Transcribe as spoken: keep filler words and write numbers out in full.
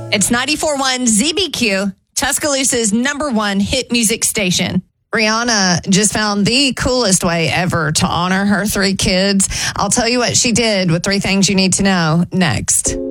It's ninety-four point one Z B Q, Tuscaloosa's number one hit music station. Rihanna just found the coolest way ever to honor her three kids. I'll tell you what she did with three things you need to know next.